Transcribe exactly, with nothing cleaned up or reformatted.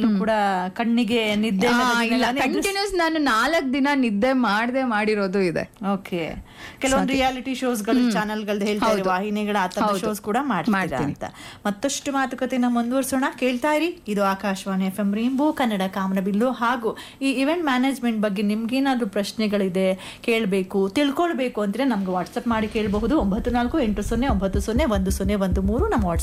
ಕೂಡ ಕಣ್ಣಿಗೆ ನಿದ್ದೆ ಕಂಟಿನ್ಯೂಸ್ ನಾನು ನಾಲ್ಕು ದಿನ ನಿದ್ದೆ ಮಾಡದೆ ಮಾಡಿರೋದು ಇದೆ. ಓಕೆ, ಕೆಲವೊಂದು ರಿಯಾಲಿಟಿ ಶೋಸ್ ಗಳು ಚಾನೆಲ್ ಗಳದ್ದು ಹೇಳ್ತಾರೆ, ವಾಹಿನಿಗಳ ಆತರ ಶೋಸ್ ಕೂಡ ಮಾಡ್ತೀರಾ ಅಂತ. ಮತ್ತಷ್ಟು ಮಾತುಕತೆನ ಮುಂದುವರಿಸೋಣ, ಕೇಳ್ತಾ ಇರಿ. ಇದು Akashvani F M rainbow Kannada ಕಾಮನಬಿಲ್ಲು. ಹಾಗೂ ಈ ಇವೆಂಟ್ ಮ್ಯಾನೇಜ್ಮೆಂಟ್ ಬಗ್ಗೆ ನಿಮ್ಗೇನಾದ್ರೂ ಪ್ರಶ್ನೆಗಳಿದೆ, ಕೇಳಬೇಕು, ತಿಳ್ಕೊಳ್ಬೇಕು ಅಂದ್ರೆ ನಮ್ಗೆ ವಾಟ್ಸ್ಆಪ್ ಮಾಡಿ ಕೇಳಬಹುದು. ಒಂಬತ್ತು ನಾಲ್ಕು ಎಂಟು ಸೊನ್ನೆ ಒಂಬತ್ತು ಸೊನ್ನೆ ಒಂದು ಸೊನ್ನೆ ಒಂದು ಮೂರು ನಮ್ಮ ವಾಟ್ಸ್ಆಪ್